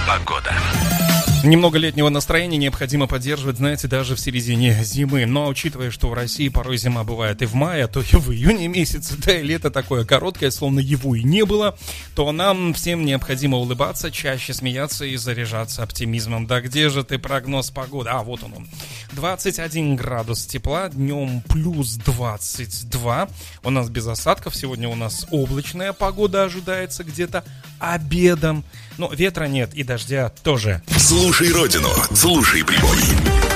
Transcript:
Погода. Немного летнего настроения необходимо поддерживать, знаете, даже в середине зимы. Но учитывая, что в России порой зима бывает и в мае, а то и в июне месяце, да и лето такое короткое, словно его и не было, то нам всем необходимо улыбаться, чаще смеяться и заряжаться оптимизмом. Да где же ты прогноз погоды? А, вот он. 21 градус тепла, днем плюс 22. У нас без осадков, сегодня у нас облачная погода ожидается где-то обедом. Но ветра нет и дождя тоже. Слушай родину, слушай прибой.